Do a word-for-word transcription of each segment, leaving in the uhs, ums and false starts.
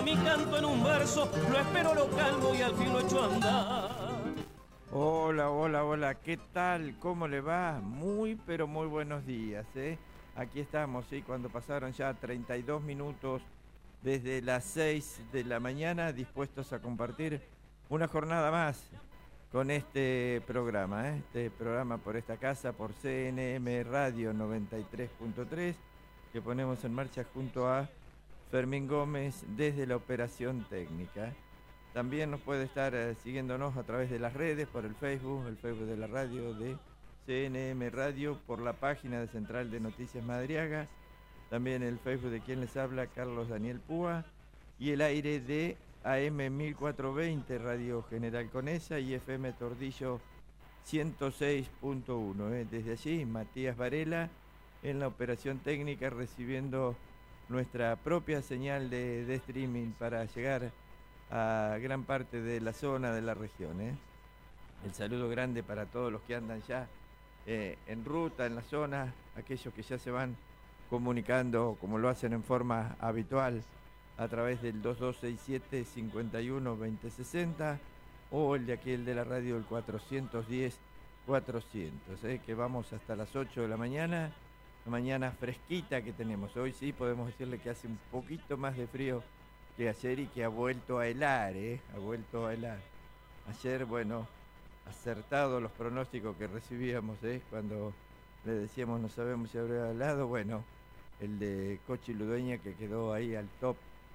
transforma mi canto en un verso, lo espero, lo calmo y al fin lo echo a andar. Hola, hola, hola, ¿qué tal? ¿Cómo le va? Muy, pero muy buenos días, ¿eh? Aquí estamos, ¿sí? Cuando pasaron ya treinta y dos minutos desde las seis de la mañana, dispuestos a compartir una jornada más con este programa, ¿eh? Este programa por esta casa, por C N M Radio noventa y tres punto tres, que ponemos en marcha junto a Fermín Gómez desde la operación técnica. También nos puede estar eh, siguiéndonos a través de las redes, por el Facebook, el Facebook de la radio de C N M Radio, por la página de Central de Noticias Madriaga, también el Facebook de quien les habla, Carlos Daniel Púa, y el aire de A M mil cuatrocientos veinte, Radio General Conesa, y F M Tordillo ciento seis punto uno. Eh. Desde allí, Matías Varela, en la operación técnica, recibiendo nuestra propia señal de, de streaming para llegar a gran parte de la zona de la región. ¿eh? El saludo grande para todos los que andan ya eh, en ruta, en la zona, aquellos que ya se van comunicando como lo hacen en forma habitual a través del dos dos seis siete, cinco uno, veinte sesenta o el de aquí, el de la radio, el cuatrocientos diez, cuatrocientos, ¿eh? que vamos hasta las ocho de la mañana, la mañana fresquita que tenemos. Hoy sí podemos decirle que hace un poquito más de frío que ayer y que ha vuelto a helar, ¿eh? ha vuelto a helar. Ayer, bueno, acertado los pronósticos que recibíamos, ¿eh? cuando le decíamos no sabemos si habrá helado, bueno, el de Cochi Ludueña que quedó ahí al top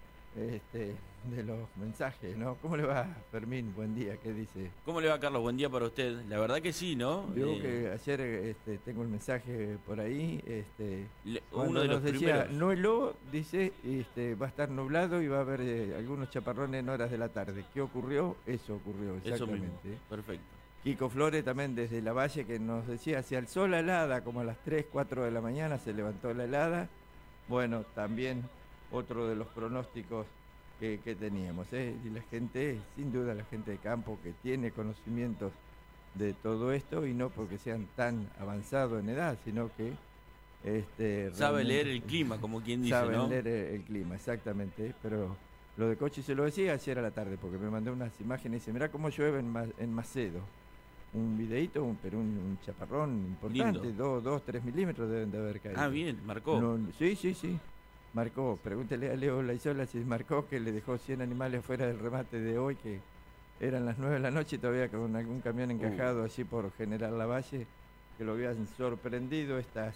este, de los mensajes, ¿no? ¿Cómo le va, Fermín? Buen día, ¿qué dice? ¿Cómo le va, Carlos? Buen día para usted. La verdad que sí, ¿no? Digo eh... que ayer este, tengo el mensaje por ahí, este, le, uno de los nos decía, primeros. no heló, dice, este, va a estar nublado y va a haber eh, algunos chaparrones en horas de la tarde. ¿Qué ocurrió? Eso ocurrió, exactamente. Eso mismo. Perfecto. Kiko Flores también desde la Valle, que nos decía, hacia el sol helada, como a las tres, cuatro de la mañana se levantó la helada. Bueno, también otro de los pronósticos que, que teníamos, ¿eh? Y la gente, sin duda la gente de campo que tiene conocimientos de todo esto, y no porque sean tan avanzados en edad, sino que este, sabe leer el clima, como quien dice, saben ¿no? leer el clima, exactamente. Pero lo de Cochi se lo decía ayer a la tarde, porque me mandó unas imágenes y dice, mirá cómo llueve en, Ma en Macedo. Un videíto, un, pero un, un chaparrón importante, dos, dos, tres milímetros deben de haber caído. Ah, bien, marcó. No, sí, sí, sí, marcó. Pregúntele a Leo Laizola si marcó, que le dejó cien animales fuera del remate de hoy, que eran las nueve de la noche, todavía con algún camión encajado uh. así por General Lavalle, que lo habían sorprendido estas,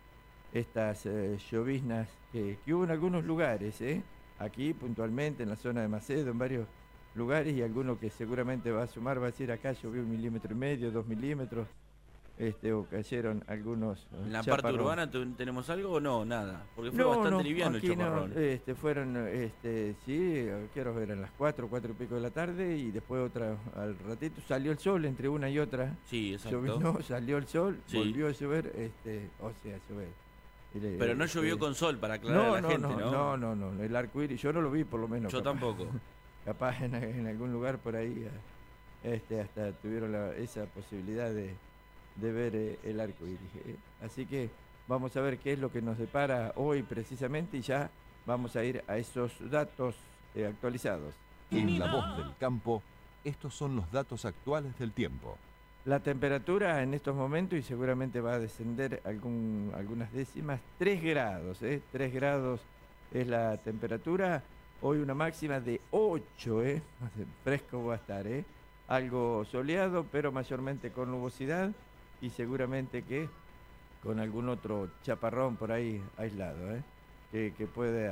estas eh, lloviznas que, que hubo en algunos lugares, ¿eh? Aquí puntualmente, en la zona de Macedo, en varios lugares, y alguno que seguramente va a sumar, va a decir, acá llovió un milímetro y medio, dos milímetros, este, o cayeron algunos ¿En la chaparrón. parte urbana tenemos algo o no? Nada, porque fue no, bastante no, liviano el chaparrón. No, este, fueron, este, sí, quiero eran las cuatro, cuatro y pico de la tarde, y después otra, al ratito, salió el sol entre una y otra. Sí, exacto. Llovió, salió el sol, sí. volvió a llover, este, o sea, llover. Le, Pero no llovió eh, con sol, para aclarar no, a la no, gente, no, ¿no? No, no, no, el arco iris, yo no lo vi por lo menos. Yo capaz. tampoco. Capaz en, en algún lugar por ahí este, hasta tuvieron la, esa posibilidad de, de ver eh, el arco iris. Eh. Así que vamos a ver qué es lo que nos depara hoy precisamente, y ya vamos a ir a esos datos eh, actualizados. En La Voz del Campo, estos son los datos actuales del tiempo. La temperatura en estos momentos, y seguramente va a descender algún, algunas décimas, tres grados, ¿eh? tres grados es la temperatura. Hoy una máxima de ocho, ¿eh? Fresco va a estar, ¿eh? Algo soleado, pero mayormente con nubosidad, y seguramente que con algún otro chaparrón por ahí aislado, ¿eh? Que, que puede